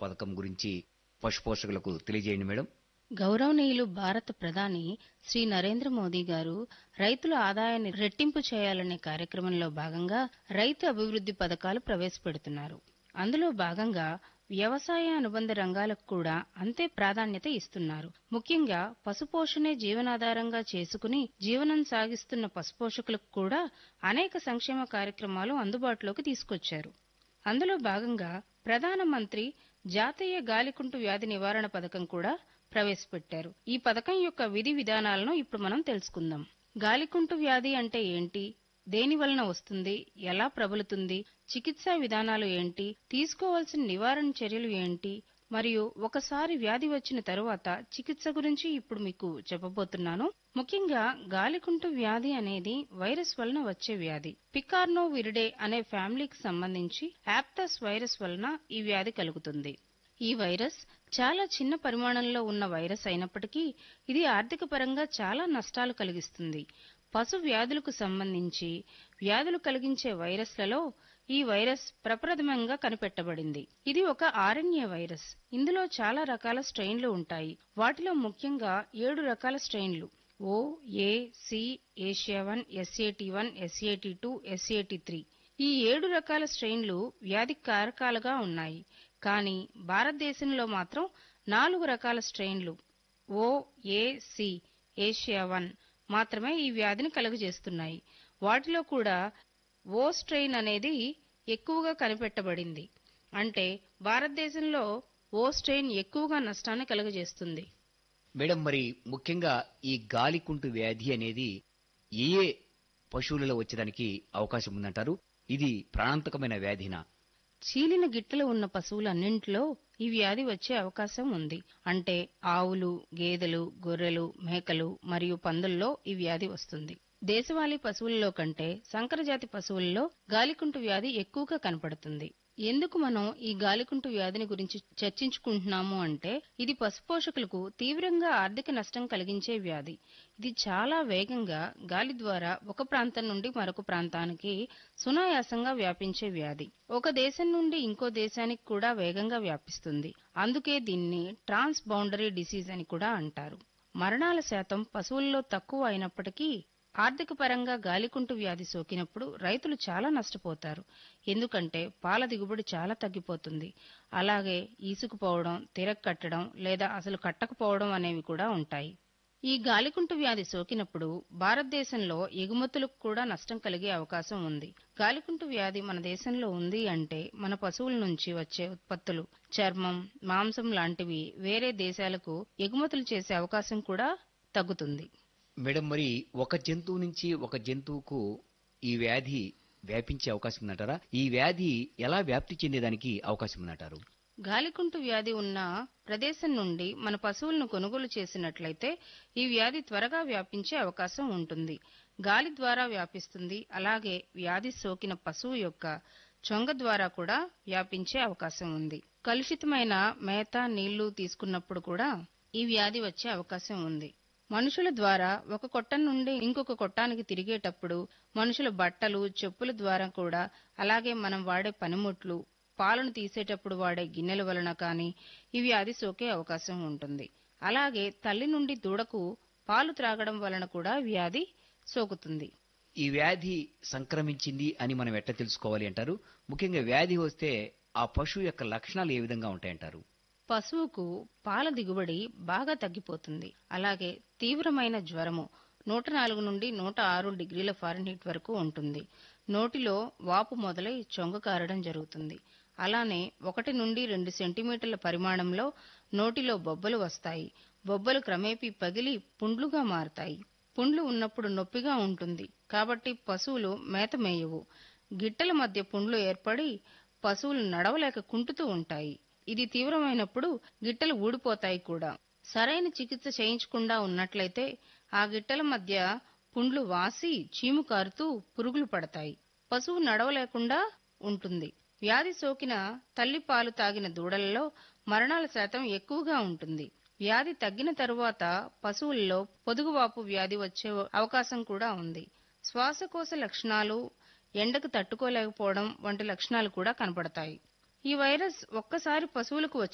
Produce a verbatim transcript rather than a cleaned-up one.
పథకం గురించి పశుపోషకులకు తెలియజేయండి మేడం. గౌరవనీయులు భారత ప్రధాని శ్రీ నరేంద్ర మోదీ గారు రైతుల ఆదాయాన్ని రెట్టింపు చేయాలనే కార్యక్రమంలో భాగంగా రైతు అభివృద్ధి పథకాలు ప్రవేశపెడుతున్నారు. అందులో భాగంగా వ్యవసాయ అనుబంధ రంగాలకు కూడా అంతే ప్రాధాన్యత ఇస్తున్నారు. ముఖ్యంగా పశుపోషణే జీవనాధారంగా చేసుకుని జీవనం సాగిస్తున్న పశుపోషకులకు కూడా అనేక సంక్షేమ కార్యక్రమాలు అందుబాటులోకి తీసుకొచ్చారు. అందులో భాగంగా ప్రధానమంత్రి జాతీయ గాలికుంటు వ్యాధి నివారణ పథకం కూడా ప్రవేశపెట్టారు. ఈ పథకం యొక్క విధి విధానాలను ఇప్పుడు మనం తెలుసుకుందాం. గాలికుంటు వ్యాధి అంటే ఏంటి, దేని వలన వస్తుంది, ఎలా ప్రబలుతుంది, చికిత్సా విధానాలు ఏంటి, తీసుకోవాల్సిన నివారణ చర్యలు ఏంటి, మరియు ఒకసారి వ్యాధి వచ్చిన తరువాత చికిత్స గురించి ఇప్పుడు మీకు చెప్పబోతున్నాను. ముఖ్యంగా గాలికుంటు వ్యాధి అనేది వైరస్ వలన వచ్చే వ్యాధి. పికార్నోవిరిడే అనే ఫ్యామిలీకి సంబంధించి యాప్టస్ వైరస్ వలన ఈ వ్యాధి కలుగుతుంది. ఈ వైరస్ చాలా చిన్న పరిమాణంలో ఉన్న వైరస్ అయినప్పటికీ ఇది ఆర్థిక పరంగా చాలా నష్టాలు కలిగిస్తుంది. పశు వ్యాధులకు సంబంధించి వ్యాధులు కలిగించే వైరస్లలో ఈ వైరస్ ప్రప్రథమంగా కనిపెట్టబడింది. ఇది ఒక ఆర్ఎన్ఏ వైరస్. ఇందులో చాలా రకాల స్ట్రెయిన్లు ఉంటాయి. వాటిలో ముఖ్యంగా ఏడు రకాల స్ట్రెయిన్లు ఓ, ఏ, C, Asia one, SAT one, SAT two, SAT three. ఈ ఏడు రకాల స్ట్రెయిన్లు వ్యాధి కారకాలుగా ఉన్నాయి. కానీ భారతదేశంలో మాత్రం నాలుగు రకాల స్ట్రెయిన్లు ఓ, ఏ, సి, ఏషియా వన్ మాత్రమే ఈ వ్యాధిని కలుగజేస్తున్నాయి. వాటిలో కూడా ఓ స్ట్రెయిన్ అనేది ఎక్కువగా కనిపెట్టబడింది. అంటే భారతదేశంలో ఓ స్ట్రెయిన్ ఎక్కువగా నష్టాన్ని కలుగజేస్తుంది. మేడం, మరి ముఖ్యంగా ఈ గాలికుంటు వ్యాధి అనేది ఏ ఏ పశువులలో వచ్చేదానికి అవకాశం ఉందంటారు? ఇది ప్రాణాంతకమైన వ్యాధినా? చీలిన గిట్టలు ఉన్న పశువులన్నింటిలో ఈ వ్యాధి వచ్చే అవకాశం ఉంది. అంటే ఆవులు, గేదెలు, గొర్రెలు, మేకలు మరియు పందుల్లో ఈ వ్యాధి వస్తుంది. దేశవాళీ పశువుల్లో కంటే సంకరజాతి పశువుల్లో గాలికుంటు వ్యాధి ఎక్కువగా కనపడుతుంది. ఎందుకు మనం ఈ గాలికుంటు వ్యాధిని గురించి చర్చించుకుంటున్నాము అంటే ఇది పశుపోషకులకు తీవ్రంగా ఆర్థిక నష్టం కలిగించే వ్యాధి. ఇది చాలా వేగంగా గాలి ద్వారా ఒక ప్రాంతం నుండి మరొక ప్రాంతానికి సునాయాసంగా వ్యాపించే వ్యాధి. ఒక దేశం నుండి ఇంకో దేశానికి కూడా వేగంగా వ్యాపిస్తుంది. అందుకే దీన్ని ట్రాన్స్ బౌండరీ డిసీజ్ అని కూడా అంటారు. మరణాల శాతం పశువుల్లో తక్కువ అయినప్పటికీ ఆర్థిక పరంగా గాలికుంటు వ్యాధి సోకినప్పుడు రైతులు చాలా నష్టపోతారు. ఎందుకంటే పాల దిగుబడి చాలా తగ్గిపోతుంది. అలాగే ఈసుకుపోవడం, తిరగకట్టడం లేదా అసలు కట్టకపోవడం అనేవి కూడా ఉంటాయి. ఈ గాలికుంటు వ్యాధి సోకినప్పుడు భారతదేశంలో ఎగుమతులకు కూడా నష్టం కలిగే అవకాశం ఉంది. గాలికుంటు వ్యాధి మన దేశంలో ఉంది అంటే మన పశువుల నుంచి వచ్చే ఉత్పత్తులు, చర్మం, మాంసం లాంటివి వేరే దేశాలకు ఎగుమతులు చేసే అవకాశం కూడా తగ్గుతుంది. మేడం, మరి ఒక జంతువు నుంచి ఒక జంతువుకు ఈ వ్యాధి వ్యాపించే అవకాశం ఉందంటారా? ఈ వ్యాధి ఎలా వ్యాప్తి చెందేదానికి అవకాశం ఉందంటారు? గాలికుంటు వ్యాధి ఉన్న ప్రదేశం నుండి మన పశువులను కొనుగోలు చేసినట్లయితే ఈ వ్యాధి త్వరగా వ్యాపించే అవకాశం ఉంటుంది. గాలి ద్వారా వ్యాపిస్తుంది. అలాగే వ్యాధి సోకిన పశువు యొక్క చొంగ ద్వారా కూడా వ్యాపించే అవకాశం ఉంది. కలుషితమైన మేత, నీళ్లు తీసుకున్నప్పుడు కూడా ఈ వ్యాధి వచ్చే అవకాశం ఉంది. మనుషుల ద్వారా ఒక కొట్టం నుండి ఇంకొక కొట్టానికి తిరిగేటప్పుడు, మనుషుల బట్టలు, చెప్పుల ద్వారా కూడా, అలాగే మనం వాడే పనిముట్లు, పాలను తీసేటప్పుడు వాడే గిన్నెల వలన కానీ ఈ వ్యాధి సోకే అవకాశం ఉంటుంది. అలాగే తల్లి నుండి దూడకు పాలు త్రాగడం వలన కూడా వ్యాధి సోకుతుంది. ఈ వ్యాధి సంక్రమించింది అని మనం ఎట్లా తెలుసుకోవాలి అంటారు? ముఖ్యంగా వ్యాధి వస్తే ఆ పశువు యొక్క లక్షణాలు ఏ విధంగా ఉంటాయంటారు? పశువుకు పాల దిగుబడి బాగా తగ్గిపోతుంది. అలాగే తీవ్రమైన జ్వరము నూట నాలుగు నుండి నూట ఆరు డిగ్రీల ఫారెన్హీట్ వరకు ఉంటుంది. నోటిలో వాపు మొదలై చొంగ కారడం జరుగుతుంది. అలానే ఒకటి నుండి రెండు సెంటీమీటర్ల పరిమాణంలో నోటిలో బొబ్బలు వస్తాయి. బొబ్బలు క్రమేపీ పగిలి పుండ్లుగా మారతాయి. పుండ్లు ఉన్నప్పుడు నొప్పిగా ఉంటుంది. కాబట్టి పశువులు మేత మేయవు. గిట్టల మధ్య పుండ్లు ఏర్పడి పశువులు నడవలేక కుంటుతూ ఉంటాయి. ఇది తీవ్రమైనప్పుడు గిట్టలు ఊడిపోతాయి కూడా. సరైన చికిత్స చేయించకుండా ఉన్నట్లయితే ఆ గిట్టల మధ్య పుండ్లు వాసి చీము కారుతూ పురుగులు పడతాయి. పశువు నడవలేకుండా ఉంటుంది. వ్యాధి సోకిన తల్లి పాలు తాగిన దూడలలో మరణాల శాతం ఎక్కువగా ఉంటుంది. వ్యాధి తగ్గిన తరువాత పశువుల్లో పొదుగువాపు వ్యాధి వచ్చే అవకాశం కూడా ఉంది. శ్వాసకోశ లక్షణాలు, ఎండకు తట్టుకోలేకపోవడం వంటి లక్షణాలు కూడా కనపడతాయి. ఈ వైరస్ ఒక్కసారి పశువులకు